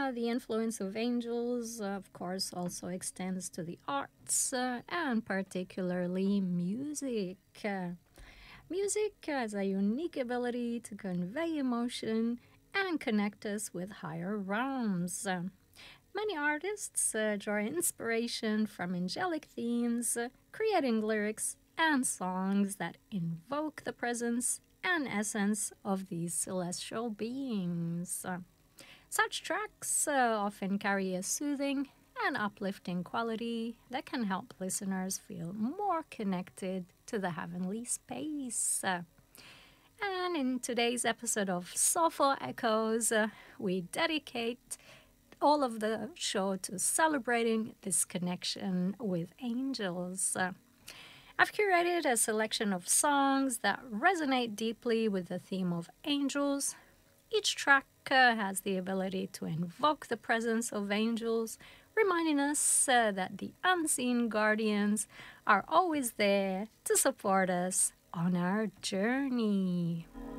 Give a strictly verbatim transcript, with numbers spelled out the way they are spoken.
Uh, the influence of angels, uh, of course, also extends to the arts uh, and particularly music. Uh, music has a unique ability to convey emotion and connect us with higher realms. Uh, many artists uh, draw inspiration from angelic themes, uh, creating lyrics and songs that invoke the presence and essence of these celestial beings. Uh, such tracks uh, often carry a soothing and uplifting quality that can help listeners feel more connected to the heavenly space. Uh, and in today's episode of Soulful Echoes, uh, we dedicate all of the show to celebrating this connection with angels. Uh, I've curated a selection of songs that resonate deeply with the theme of angels. Each track uh, has the ability to invoke the presence of angels, reminding us uh, that the unseen guardians are always there to support us on our journey.